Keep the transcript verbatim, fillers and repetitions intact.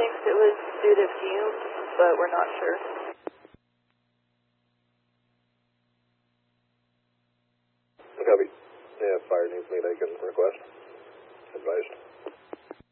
thinks it was due to fumes, but we're not sure. Copy. Yeah, if fire needs me, they can request. Advised.